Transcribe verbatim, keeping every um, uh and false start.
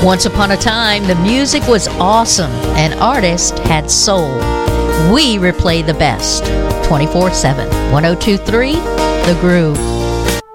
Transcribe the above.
Once upon a time, the music was awesome and artists had soul. We replay the best. twenty-four seven. ten twenty-three, The Groove.